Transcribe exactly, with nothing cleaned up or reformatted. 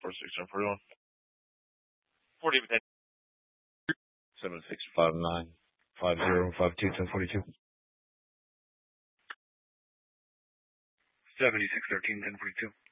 four six seven forty one. Forty with that. Seven six five nine five zero five two ten forty two. Seventy six thirteen ten forty two.